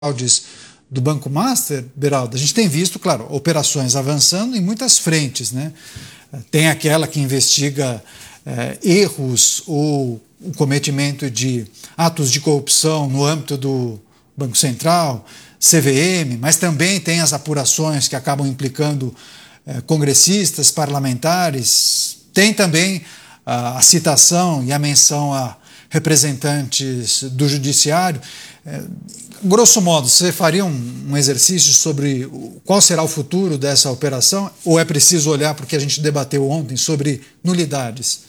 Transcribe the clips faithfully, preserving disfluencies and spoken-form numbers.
fraudes do Banco Master, Beraldo, a gente tem visto, claro, operações avançando em muitas frentes, né? Tem aquela que investiga é, erros ou o cometimento de atos de corrupção no âmbito do Banco Central, C V M, mas também tem as apurações que acabam implicando é, congressistas, parlamentares, tem também a, a citação e a menção a representantes do judiciário. É, grosso modo, você faria um, um exercício sobre o, qual será o futuro dessa operação, ou é preciso olhar para o que a gente debateu ontem sobre nulidades?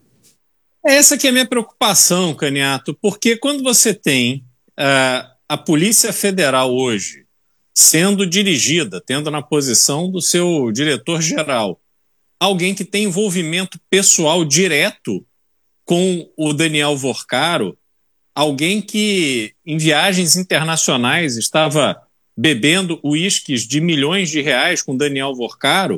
Essa que é a minha preocupação, Caniato, porque quando você tem uh, a Polícia Federal hoje sendo dirigida, tendo na posição do seu diretor-geral, alguém que tem envolvimento pessoal direto com o Daniel Vorcaro, alguém que em viagens internacionais estava bebendo uísques de milhões de reais com Daniel Vorcaro,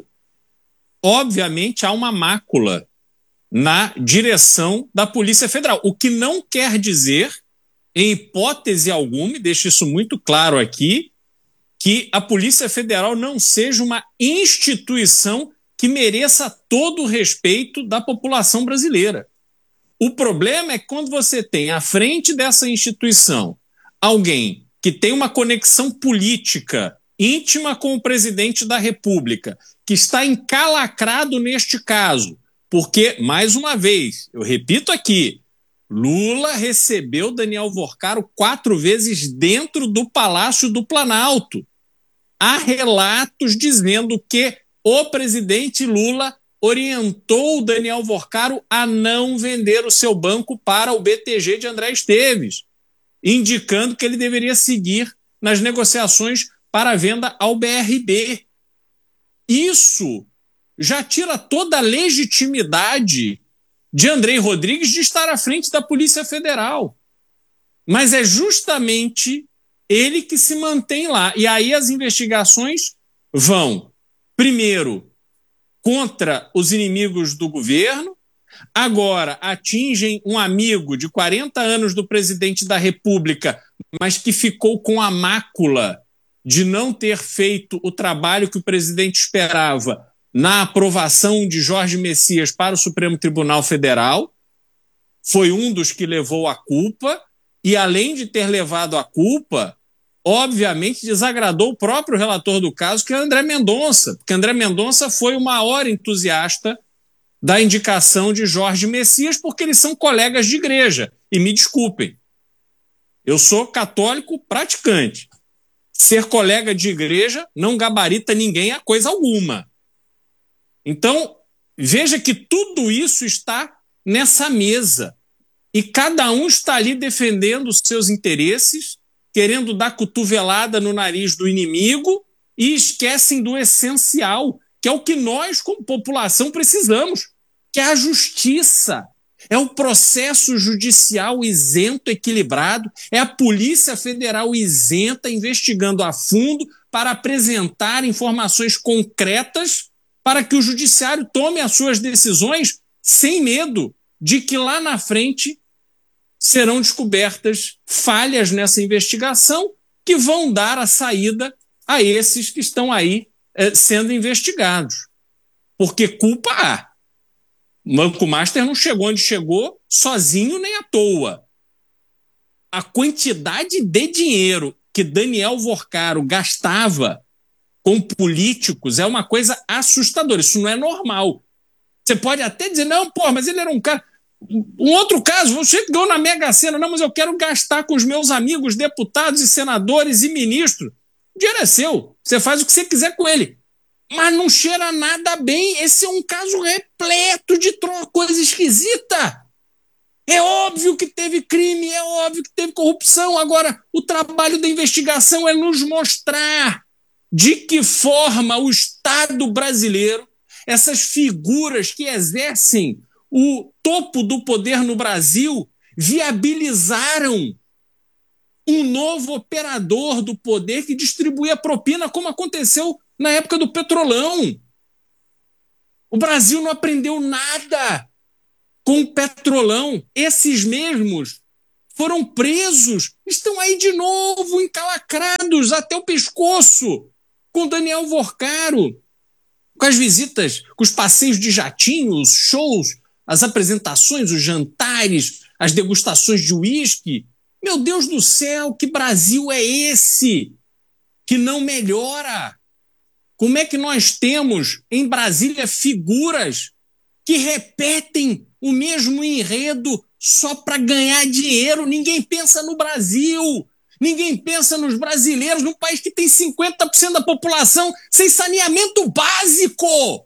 obviamente há uma mácula na direção da Polícia Federal, o que não quer dizer, em hipótese alguma, e deixo isso muito claro aqui, que a Polícia Federal não seja uma instituição que mereça todo o respeito da população brasileira. O problema é quando você tem à frente dessa instituição alguém que tem uma conexão política íntima com o presidente da República, que está encalacrado neste caso, porque, mais uma vez, eu repito aqui, Lula recebeu Daniel Vorcaro quatro vezes dentro do Palácio do Planalto. Há relatos dizendo que o presidente Lula orientou o Daniel Vorcaro a não vender o seu banco para o B T G de André Esteves, indicando que ele deveria seguir nas negociações para a venda ao B R B. Isso já tira toda a legitimidade de Andrei Rodrigues de estar à frente da Polícia Federal. Mas é justamente ele que se mantém lá. E aí as investigações vão, primeiro, contra os inimigos do governo, agora atingem um amigo de quarenta anos do presidente da República, mas que ficou com a mácula de não ter feito o trabalho que o presidente esperava na aprovação de Jorge Messias para o Supremo Tribunal Federal. Foi um dos que levou a culpa, e além de ter levado a culpa, obviamente desagradou o próprio relator do caso, que é André Mendonça, porque André Mendonça foi o maior entusiasta da indicação de Jorge Messias, porque eles são colegas de igreja. E me desculpem, eu sou católico praticante. Ser colega de igreja não gabarita ninguém a coisa alguma. Então, veja que tudo isso está nessa mesa. E cada um está ali defendendo os seus interesses, querendo dar cotovelada no nariz do inimigo, e esquecem do essencial, que é o que nós, como população, precisamos, que é a justiça. É o processo judicial isento, equilibrado, é a Polícia Federal isenta, investigando a fundo para apresentar informações concretas para que o judiciário tome as suas decisões sem medo de que lá na frente serão descobertas falhas nessa investigação que vão dar a saída a esses que estão aí eh, sendo investigados. Porque culpa há. O Banco Master não chegou onde chegou sozinho nem à toa. A quantidade de dinheiro que Daniel Vorcaro gastava com políticos é uma coisa assustadora. Isso não é normal. Você pode até dizer, não, pô, mas ele era um cara... Um outro caso, você que ganhou na Mega Sena, não, mas eu quero gastar com os meus amigos deputados e senadores e ministros. O dinheiro é seu, você faz o que você quiser com ele. Mas não cheira nada bem, esse é um caso repleto de coisa esquisita. É óbvio que teve crime, é óbvio que teve corrupção. Agora, o trabalho da investigação é nos mostrar de que forma o Estado brasileiro, essas figuras que exercem o topo do poder no Brasil, viabilizaram um novo operador do poder que distribuía propina, como aconteceu na época do Petrolão. O Brasil não aprendeu nada com o Petrolão. Esses mesmos foram presos, estão aí de novo, encalacrados até o pescoço, com Daniel Vorcaro, com as visitas, com os passeios de jatinho, os shows, as apresentações, os jantares, as degustações de uísque. Meu Deus do céu, que Brasil é esse que não melhora? Como é que nós temos em Brasília figuras que repetem o mesmo enredo só para ganhar dinheiro? Ninguém pensa no Brasil, ninguém pensa nos brasileiros, num país que tem cinquenta por cento da população sem saneamento básico.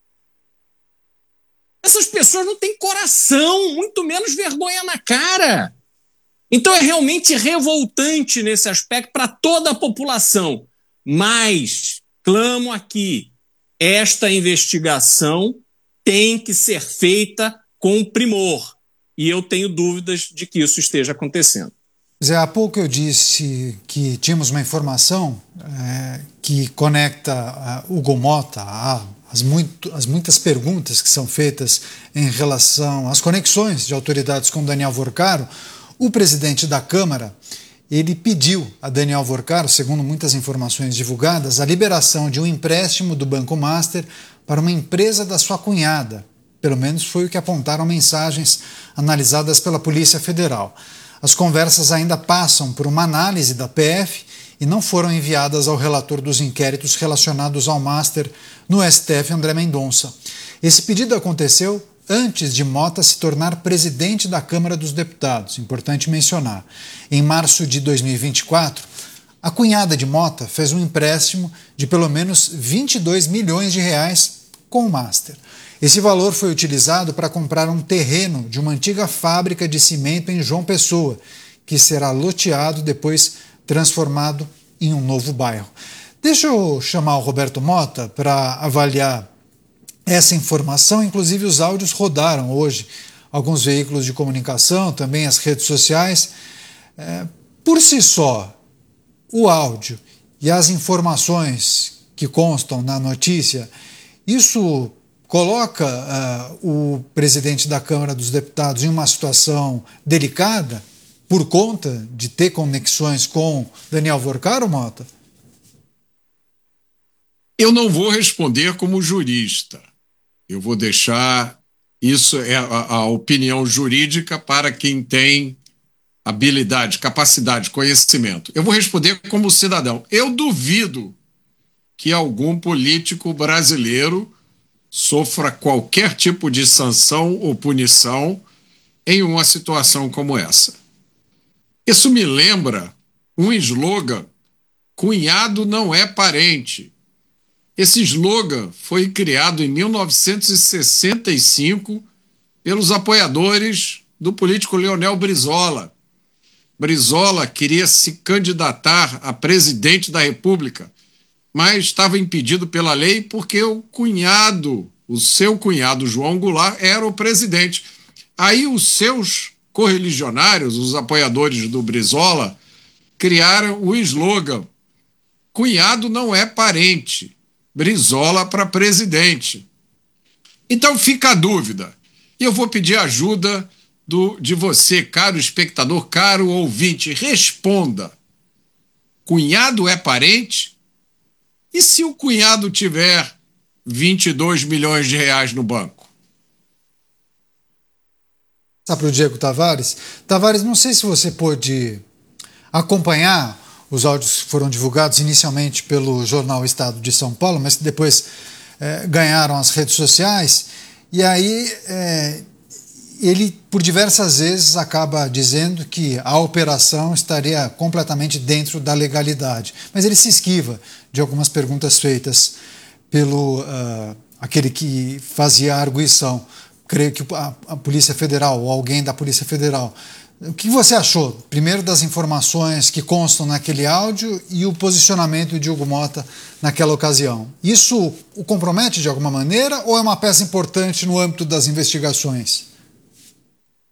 Essas pessoas não têm coração, muito menos vergonha na cara. Então é realmente revoltante nesse aspecto para toda a população. Mas, clamo aqui, esta investigação tem que ser feita com primor. E eu tenho dúvidas de que isso esteja acontecendo. Zé, há pouco eu disse que tínhamos uma informação é, que conecta uh, Hugo Motta a as, muito, as muitas perguntas que são feitas em relação às conexões de autoridades com Daniel Vorcaro. O presidente da Câmara, ele pediu a Daniel Vorcaro, segundo muitas informações divulgadas, a liberação de um empréstimo do Banco Master para uma empresa da sua cunhada. Pelo menos foi o que apontaram mensagens analisadas pela Polícia Federal. As conversas ainda passam por uma análise da P F e não foram enviadas ao relator dos inquéritos relacionados ao Master no S T F, André Mendonça. Esse pedido aconteceu antes de Motta se tornar presidente da Câmara dos Deputados, importante mencionar. Em março de dois mil e vinte e quatro, a cunhada de Motta fez um empréstimo de pelo menos vinte e dois milhões de reais com o Master. Esse valor foi utilizado para comprar um terreno de uma antiga fábrica de cimento em João Pessoa, que será loteado depois transformado em um novo bairro. Deixa eu chamar o Roberto Motta para avaliar essa informação. Inclusive os áudios rodaram hoje, alguns veículos de comunicação, também as redes sociais. É, por si só, o áudio e as informações que constam na notícia, isso coloca uh, o presidente da Câmara dos Deputados em uma situação delicada por conta de ter conexões com Daniel Vorcaro, Motta? Eu não vou responder como jurista. Eu vou deixar isso é a, a opinião jurídica para quem tem habilidade, capacidade, conhecimento. Eu vou responder como cidadão. Eu duvido que algum político brasileiro sofra qualquer tipo de sanção ou punição em uma situação como essa. Isso me lembra um slogan: cunhado não é parente. Esse slogan foi criado em mil novecentos e sessenta e cinco pelos apoiadores do político Leonel Brizola. Brizola queria se candidatar a presidente da República, mas estava impedido pela lei porque o cunhado, o seu cunhado João Goulart, era o presidente. Aí os seus correligionários, os apoiadores do Brizola, criaram o slogan: cunhado não é parente, Brizola para presidente. Então fica a dúvida, e eu vou pedir ajuda do, de você, caro espectador, caro ouvinte. Responda: cunhado é parente? E se o cunhado tiver vinte e dois milhões de reais no banco? Para o Diego Tavares. Tavares, não sei se você pôde acompanhar os áudios que foram divulgados inicialmente pelo jornal Estado de São Paulo, mas que depois é, ganharam as redes sociais, e aí é, ele, por diversas vezes, acaba dizendo que a operação estaria completamente dentro da legalidade, mas ele se esquiva de algumas perguntas feitas pelo uh, aquele que fazia a arguição, creio que a, a Polícia Federal ou alguém da Polícia Federal. O que você achou, primeiro, das informações que constam naquele áudio e o posicionamento de Hugo Motta naquela ocasião? Isso o compromete de alguma maneira ou é uma peça importante no âmbito das investigações?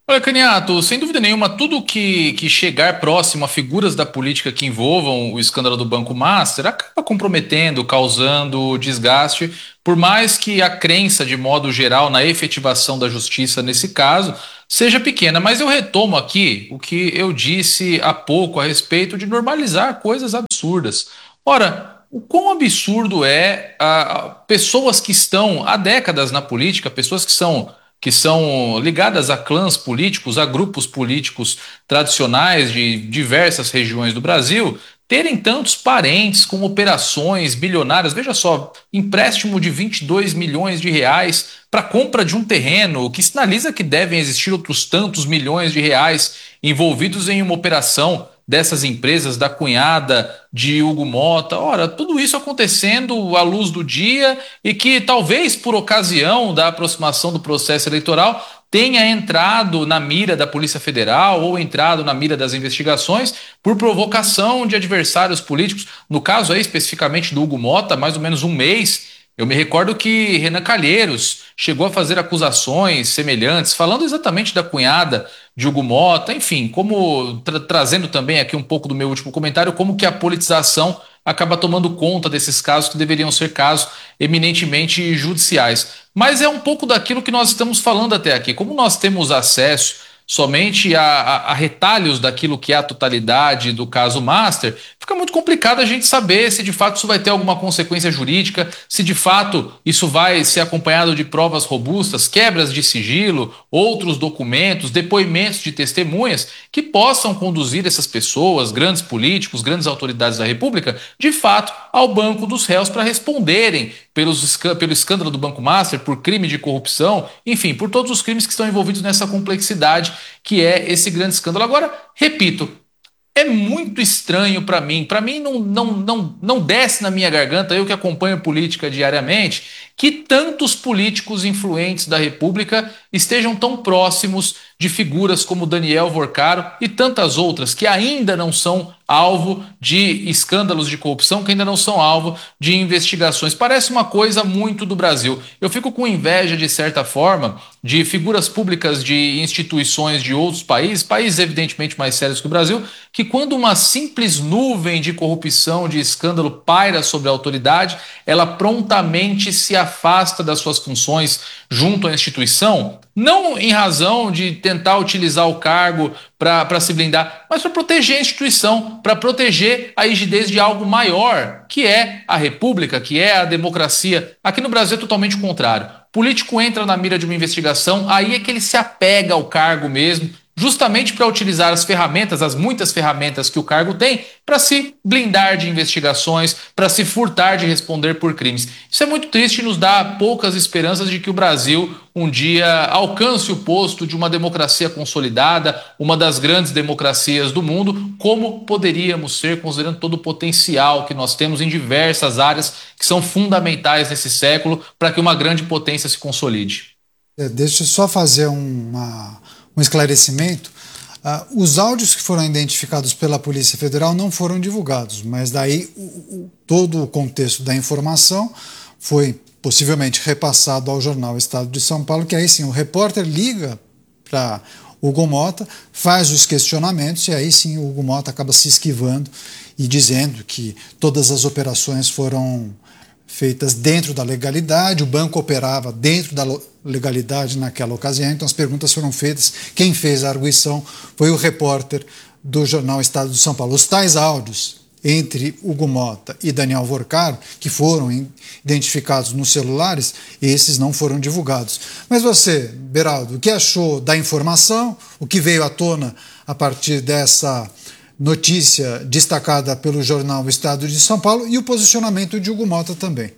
Olha, Caniato, sem dúvida nenhuma, tudo que, que chegar próximo a figuras da política que envolvam o escândalo do Banco Master acaba comprometendo, causando desgaste, por mais que a crença, de modo geral, na efetivação da justiça nesse caso seja pequena. Mas eu retomo aqui o que eu disse há pouco a respeito de normalizar coisas absurdas. Ora, o quão absurdo é a, pessoas que estão há décadas na política, pessoas que são que são ligadas a clãs políticos, a grupos políticos tradicionais de diversas regiões do Brasil, terem tantos parentes com operações bilionárias. Veja só, empréstimo de vinte e dois milhões de reais para compra de um terreno, o que sinaliza que devem existir outros tantos milhões de reais envolvidos em uma operação dessas empresas, da cunhada de Hugo Mota. Ora, tudo isso acontecendo à luz do dia e que talvez por ocasião da aproximação do processo eleitoral tenha entrado na mira da Polícia Federal ou entrado na mira das investigações por provocação de adversários políticos. No caso aí especificamente do Hugo Mota, mais ou menos um mês, eu me recordo que Renan Calheiros chegou a fazer acusações semelhantes, falando exatamente da cunhada de Hugo Mota, enfim, como tra trazendo também aqui um pouco do meu último comentário, como que a politização acaba tomando conta desses casos que deveriam ser casos eminentemente judiciais. Mas é um pouco daquilo que nós estamos falando até aqui. Como nós temos acesso somente a, a, a retalhos daquilo que é a totalidade do caso Master, fica muito complicado a gente saber se de fato isso vai ter alguma consequência jurídica, se de fato isso vai ser acompanhado de provas robustas, quebras de sigilo, outros documentos, depoimentos de testemunhas que possam conduzir essas pessoas, grandes políticos, grandes autoridades da República, de fato ao banco dos réus para responderem pelos, pelo escândalo do Banco Master, por crime de corrupção, enfim, por todos os crimes que estão envolvidos nessa complexidade que é esse grande escândalo. Agora, repito, é muito estranho para mim, para mim não, não, não, não desce na minha garganta, eu que acompanho política diariamente, que tantos políticos influentes da República estejam tão próximos de figuras como Daniel Vorcaro e tantas outras que ainda não são alvo de escândalos de corrupção, que ainda não são alvo de investigações. Parece uma coisa muito do Brasil. Eu fico com inveja, de certa forma, de figuras públicas de instituições de outros países, países evidentemente mais sérios que o Brasil, que quando uma simples nuvem de corrupção, de escândalo paira sobre a autoridade, ela prontamente se afasta das suas funções junto à instituição, não em razão de tentar utilizar o cargo para se blindar, mas para proteger a instituição, para proteger a rigidez de algo maior, que é a República, que é a democracia. Aqui no Brasil é totalmente o contrário. O político entra na mira de uma investigação, aí é que ele se apega ao cargo mesmo, justamente para utilizar as ferramentas, as muitas ferramentas que o cargo tem, para se blindar de investigações, para se furtar de responder por crimes. Isso é muito triste e nos dá poucas esperanças de que o Brasil um dia alcance o posto de uma democracia consolidada, uma das grandes democracias do mundo, como poderíamos ser, considerando todo o potencial que nós temos em diversas áreas que são fundamentais nesse século para que uma grande potência se consolide. É, deixa eu só fazer uma... um esclarecimento. Uh, os áudios que foram identificados pela Polícia Federal não foram divulgados, mas daí o, o, todo o contexto da informação foi possivelmente repassado ao jornal Estado de São Paulo, que aí sim o repórter liga para Hugo Mota, faz os questionamentos e aí sim o Hugo Mota acaba se esquivando e dizendo que todas as operações foram feitas dentro da legalidade, o banco operava dentro da legalidade naquela ocasião, então as perguntas foram feitas, quem fez a arguição foi o repórter do jornal Estado de São Paulo. Os tais áudios entre Hugo Mota e Daniel Vorcaro, que foram identificados nos celulares, esses não foram divulgados. Mas você, Beraldo, o que achou da informação, o que veio à tona a partir dessa notícia destacada pelo jornal Estado de São Paulo e o posicionamento de Hugo Mota também?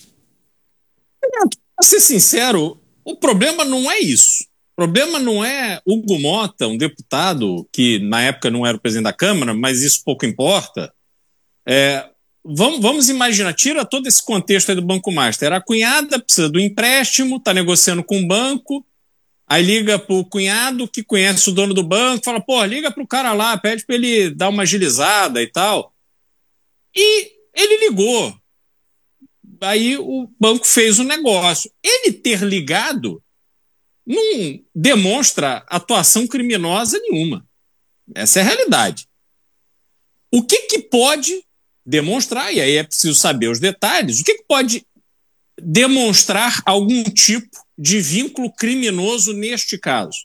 Para ser sincero, o problema não é isso. O problema não é Hugo Mota, um deputado que na época não era o presidente da Câmara, mas isso pouco importa. É, vamos, vamos imaginar, tira todo esse contexto aí do Banco Master. A cunhada precisa do empréstimo, está negociando com o banco, aí liga para o cunhado que conhece o dono do banco, fala, pô, liga para o cara lá, pede para ele dar uma agilizada e tal. E ele ligou. Aí o banco fez o negócio. Ele ter ligado não demonstra atuação criminosa nenhuma. Essa é a realidade. O que, que pode demonstrar, e aí é preciso saber os detalhes, o que, que pode demonstrar algum tipo de vínculo criminoso neste caso?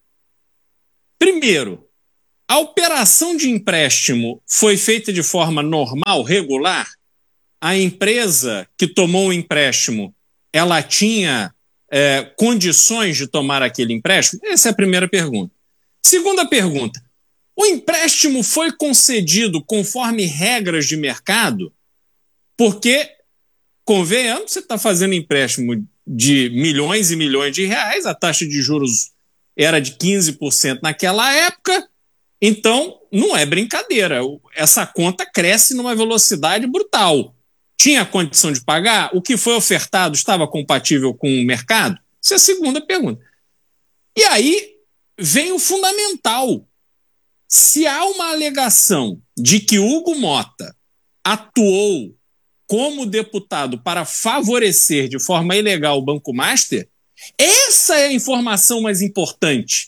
Primeiro, a operação de empréstimo foi feita de forma normal, regular? A empresa que tomou o empréstimo, ela tinha é, condições de tomar aquele empréstimo? Essa é a primeira pergunta. Segunda pergunta, o empréstimo foi concedido conforme regras de mercado? Porque, convenhamos, você está fazendo empréstimo de milhões e milhões de reais, a taxa de juros era de quinze por cento naquela época, então não é brincadeira. Essa conta cresce numa velocidade brutal. Tinha condição de pagar? O que foi ofertado estava compatível com o mercado? Essa é a segunda pergunta. E aí vem o fundamental. Se há uma alegação de que Hugo Motta atuou como deputado para favorecer de forma ilegal o Banco Master, essa é a informação mais importante.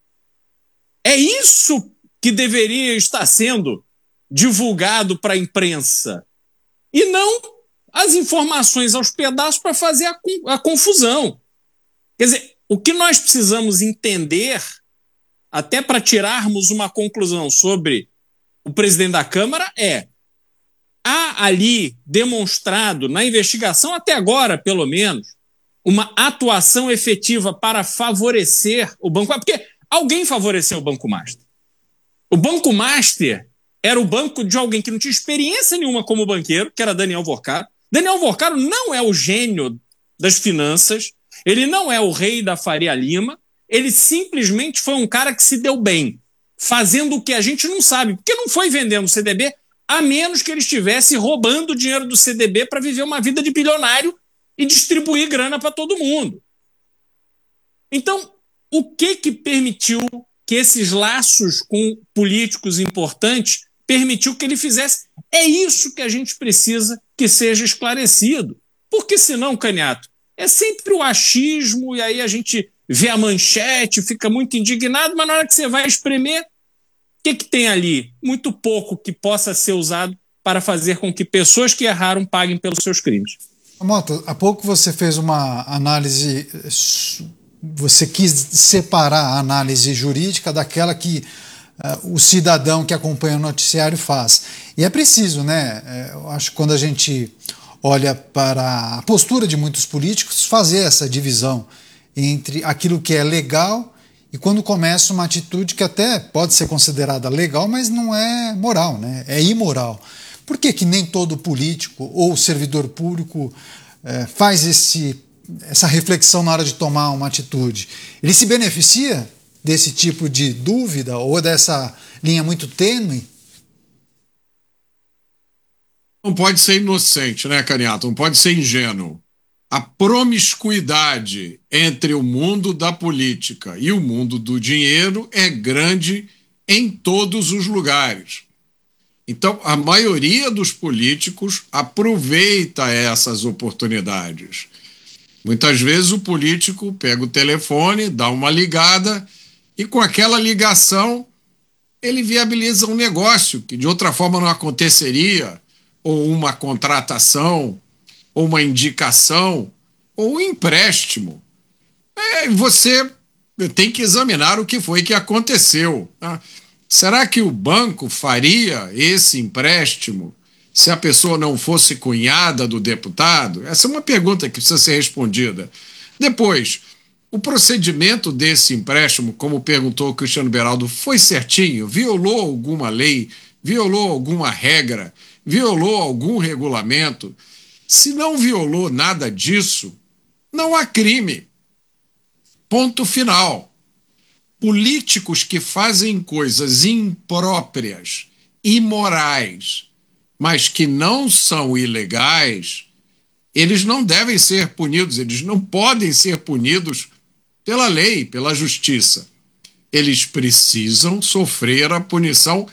É isso que deveria estar sendo divulgado para a imprensa. E não as informações aos pedaços para fazer a, a confusão. Quer dizer, o que nós precisamos entender, até para tirarmos uma conclusão sobre o presidente da Câmara, é: há ali demonstrado, na investigação até agora, pelo menos, uma atuação efetiva para favorecer o Banco Master. Porque alguém favoreceu o Banco Master. O Banco Master era o banco de alguém que não tinha experiência nenhuma como banqueiro, que era Daniel Vorcaro. Daniel Vorcaro não é o gênio das finanças, ele não é o rei da Faria Lima, ele simplesmente foi um cara que se deu bem, fazendo o que a gente não sabe, porque não foi vendendo C D B, a menos que ele estivesse roubando o dinheiro do C D B para viver uma vida de bilionário e distribuir grana para todo mundo. Então, o que que permitiu que esses laços com políticos importantes permitiu que ele fizesse? É isso que a gente precisa que seja esclarecido. Porque senão, Caniato, é sempre o achismo, e aí a gente vê a manchete, fica muito indignado, mas na hora que você vai espremer, o que que tem ali? Muito pouco que possa ser usado para fazer com que pessoas que erraram paguem pelos seus crimes. Mota, há pouco você fez uma análise, você quis separar a análise jurídica daquela que uh, o cidadão que acompanha o noticiário faz. E é preciso, né? Eu acho que quando a gente olha para a postura de muitos políticos, fazer essa divisão entre aquilo que é legal e quando começa uma atitude que até pode ser considerada legal, mas não é moral, né? É imoral. Por que que nem todo político ou servidor público eh, faz esse, essa reflexão na hora de tomar uma atitude? Ele se beneficia desse tipo de dúvida ou dessa linha muito tênue? Não pode ser inocente, né, Caniato? Não pode ser ingênuo. A promiscuidade entre o mundo da política e o mundo do dinheiro é grande em todos os lugares. Então, a maioria dos políticos aproveita essas oportunidades. Muitas vezes o político pega o telefone, dá uma ligada e com aquela ligação ele viabiliza um negócio que de outra forma não aconteceria, ou uma contratação, ou uma indicação, ou um empréstimo. É, você tem que examinar o que foi que aconteceu. Tá? Será que o banco faria esse empréstimo se a pessoa não fosse cunhada do deputado? Essa é uma pergunta que precisa ser respondida. Depois, o procedimento desse empréstimo, como perguntou o Cristiano Beraldo, foi certinho? Violou alguma lei? Violou alguma regra? Violou algum regulamento? Se não violou nada disso, não há crime. Ponto final. Políticos que fazem coisas impróprias, imorais, mas que não são ilegais, eles não devem ser punidos, eles não podem ser punidos pela lei, pela justiça. Eles precisam sofrer a punição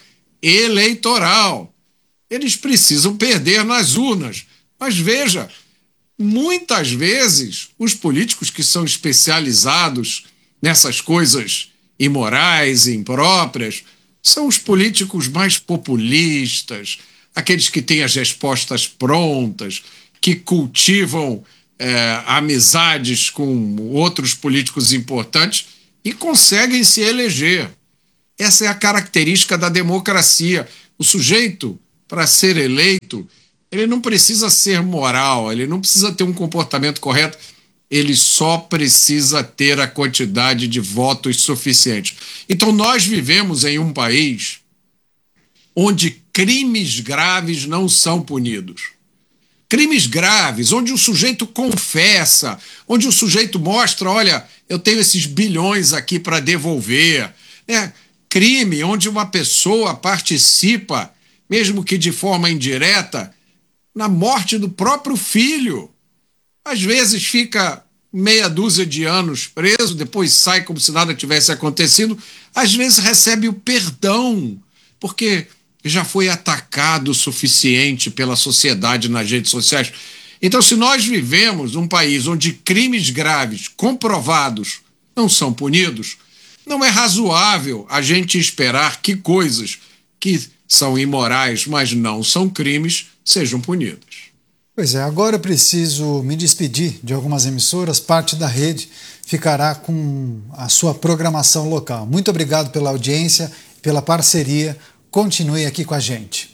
eleitoral. Eles precisam perder nas urnas. Mas veja, muitas vezes, os políticos que são especializados nessas coisas imorais e impróprias são os políticos mais populistas, aqueles que têm as respostas prontas, que cultivam é, amizades com outros políticos importantes e conseguem se eleger. Essa é a característica da democracia. O sujeito, para ser eleito, ele não precisa ser moral, ele não precisa ter um comportamento correto, ele só precisa ter a quantidade de votos suficiente. Então nós vivemos em um país onde crimes graves não são punidos. Crimes graves, onde o sujeito confessa, onde o sujeito mostra, olha, eu tenho esses bilhões aqui para devolver. É, crime onde uma pessoa participa, mesmo que de forma indireta, na morte do próprio filho. Às vezes fica meia dúzia de anos preso, depois sai como se nada tivesse acontecido. Às vezes recebe o perdão, porque já foi atacado o suficiente pela sociedade nas redes sociais. Então, se nós vivemos num país onde crimes graves, comprovados, não são punidos, não é razoável a gente esperar que coisas que são imorais, mas não são crimes, sejam punidas. Pois é, agora eu preciso me despedir de algumas emissoras, parte da rede ficará com a sua programação local. Muito obrigado pela audiência, pela parceria, continue aqui com a gente.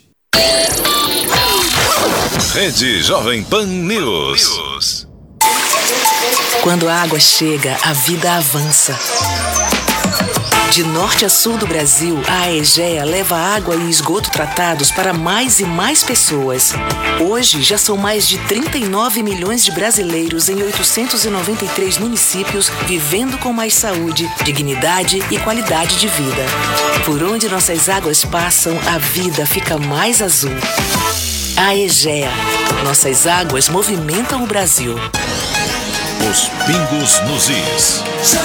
Rede Jovem Pan News. Quando a água chega, a vida avança. De norte a sul do Brasil, a Aegea leva água e esgoto tratados para mais e mais pessoas. Hoje, já são mais de trinta e nove milhões de brasileiros em oitocentos e noventa e três municípios vivendo com mais saúde, dignidade e qualidade de vida. Por onde nossas águas passam, a vida fica mais azul. Aegea. Nossas águas movimentam o Brasil. Os pingos nos is.